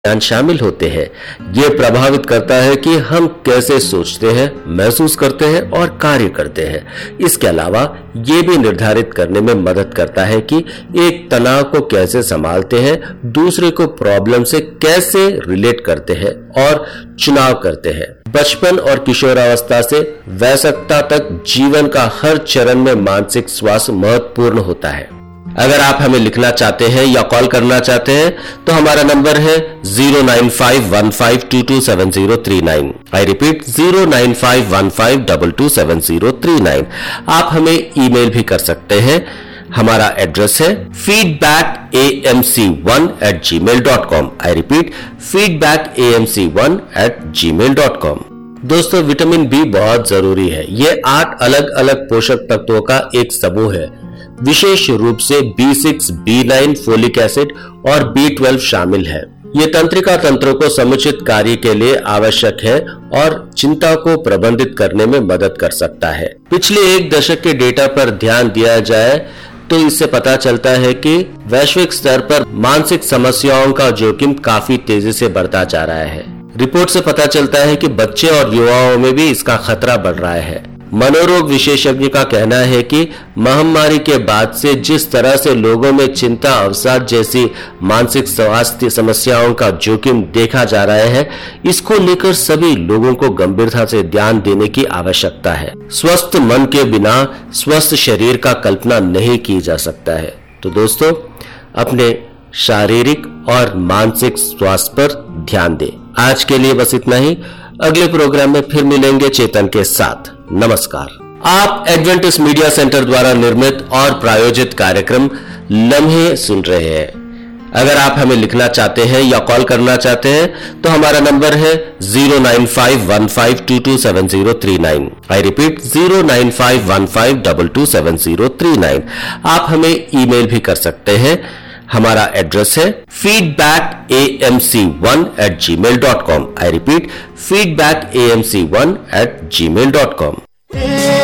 ध्यान शामिल होते हैं। ये प्रभावित करता है कि हम कैसे सोचते हैं, महसूस करते हैं और कार्य करते हैं। इसके अलावा ये भी निर्धारित करने में मदद करता है कि एक तनाव को कैसे संभालते हैं, दूसरे को प्रॉब्लम से कैसे रिलेट करते हैं और चुनाव करते हैं। बचपन और किशोरावस्था से वयस्कता तक जीवन का हर चरण में मानसिक स्वास्थ्य महत्वपूर्ण होता है। अगर आप हमें लिखना चाहते हैं या कॉल करना चाहते हैं तो हमारा नंबर है 09515227039। I repeat 09515227039। आप हमें ईमेल भी कर सकते हैं। हमारा एड्रेस है feedbackamc1@gmail.com। I repeat feedbackamc1@gmail.com। दोस्तों, विटामिन बी बहुत जरूरी है। ये 8 अलग अलग पोषक तत्वों का एक समूह है। विशेष रूप से B6, B9, फोलिक एसिड और B12 शामिल है। ये तंत्रिका तंत्रों को समुचित कार्य के लिए आवश्यक है और चिंता को प्रबंधित करने में मदद कर सकता है। पिछले 1 दशक के डेटा पर ध्यान दिया जाए तो इससे पता चलता है कि वैश्विक स्तर पर मानसिक समस्याओं का जोखिम काफी तेजी से बढ़ता जा रहा है। रिपोर्ट से पता चलता है कि बच्चे और युवाओं में भी इसका खतरा बढ़ रहा है। मनोरोग विशेषज्ञ का कहना है कि महामारी के बाद से जिस तरह से लोगों में चिंता, अवसाद जैसी मानसिक स्वास्थ्य समस्याओं का जोखिम देखा जा रहा है, इसको लेकर सभी लोगों को गंभीरता से ध्यान देने की आवश्यकता है। स्वस्थ मन के बिना स्वस्थ शरीर का कल्पना नहीं की जा सकता है। तो दोस्तों, अपने शारीरिक और मानसिक स्वास्थ्य पर ध्यान दें। आज के लिए बस इतना ही। अगले प्रोग्राम में फिर मिलेंगे चेतन के साथ। नमस्कार। आप एडवेंटिस्ट मीडिया सेंटर द्वारा निर्मित और प्रायोजित कार्यक्रम लम्हे सुन रहे हैं। अगर आप हमें लिखना चाहते हैं या कॉल करना चाहते हैं तो हमारा नंबर है 09515227039। I repeat 09515227039। आप हमें ईमेल भी कर सकते हैं। हमारा एड्रेस है feedbackamc1@gmail.com। I repeat feedbackamc1@gmail.com।